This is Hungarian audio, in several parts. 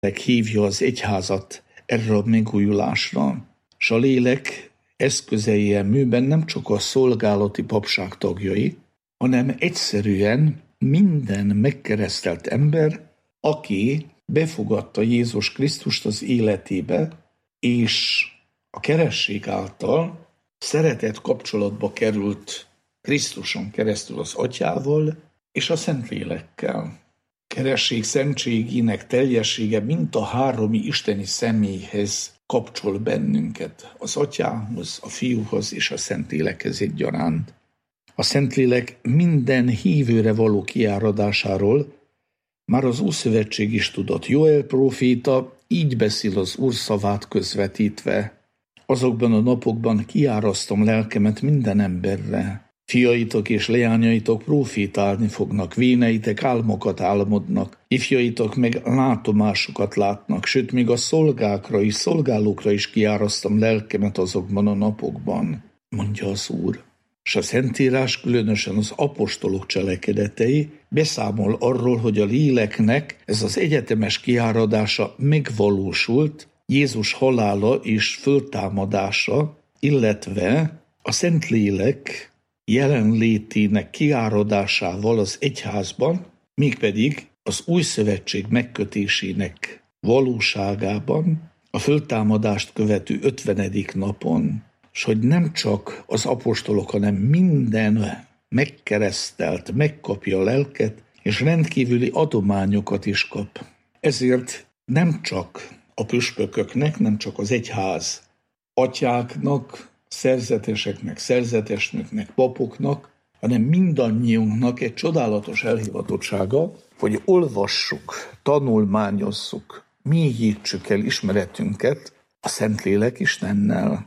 hívja az egyházat erre a megújulásra, s a lélek eszközei a műben nem csak a szolgálati papság tagjai, hanem egyszerűen minden megkeresztelt ember, aki befogadta Jézus Krisztust az életébe, és a keresztség által szeretett kapcsolatba került Krisztuson keresztül az Atyával és a Szentlélekkel. Keresztség szentségének teljessége mint a háromi isteni személyhez kapcsol bennünket, az Atyához, a Fiúhoz és a Szentlélekhez egyaránt. A Szentlélek minden hívőre való kiáradásáról már az Ószövetség is tudott. Joel próféta így beszél az Úr szavát közvetítve: azokban a napokban kiárasztom lelkemet minden emberre. Fiaitok és leányaitok prófétálni fognak, véneitek álmokat álmodnak, ifjaitok meg látomásokat látnak, sőt, még a szolgákra és szolgálókra is kiárasztom lelkemet azokban a napokban, mondja az Úr. És a Szentírás, különösen az apostolok cselekedetei beszámol arról, hogy a léleknek ez az egyetemes kiáradása megvalósult Jézus halála és föltámadása, illetve a Szentlélek jelenlétének kiáradásával az egyházban, mégpedig az új szövetség megkötésének valóságában a föltámadást követő 50. napon, és hogy nem csak az apostolok, hanem minden megkeresztelt megkapja a lelket, és rendkívüli adományokat is kap. Ezért nem csak a püspököknek, nem csak az egyház atyáknak, szerzeteseknek, szerzetesnöknek, papoknak, hanem mindannyiunknak egy csodálatos elhivatottsága, hogy olvassuk, tanulmányozzuk, mélyítsük el ismeretünket a Szentlélek Istennel.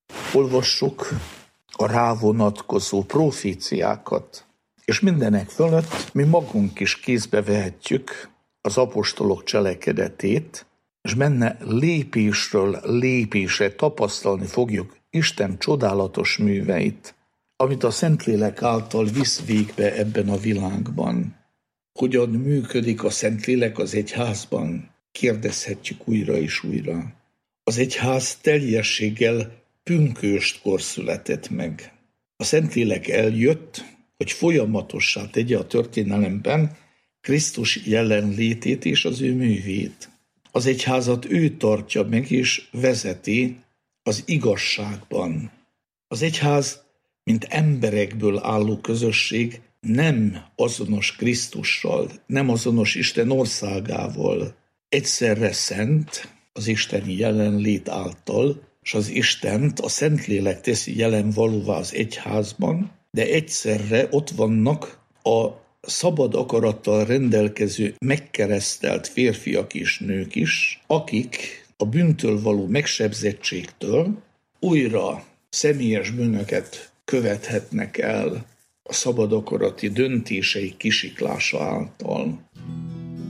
Olvassuk a rávonatkozó proféciákat, és mindenek fölött mi magunk is kézbe vehetjük az apostolok cselekedetét, és benne lépésről lépésre tapasztalni fogjuk Isten csodálatos műveit, amit a Szentlélek által visz végbe ebben a világban. Hogyan működik a Szentlélek az egyházban? Kérdezhetjük újra és újra. Az egyház teljességgel pünköstkor született meg. A Szentlélek eljött, hogy folyamatossá tegye a történelemben Krisztus jelenlétét és az ő művét. Az egyházat ő tartja meg és vezeti az igazságban. Az egyház, mint emberekből álló közösség, nem azonos Krisztussal, nem azonos Isten országával. Egyszerre szent az isteni jelenlét által, és az Istent, a Szentlélek teszi jelen valóvá az egyházban, de egyszerre ott vannak a szabad akarattal rendelkező megkeresztelt férfiak és nők is, akik a bűntől való megsebzettségtől újra személyes bűnöket követhetnek el a szabad akarati döntéseik kisiklása által.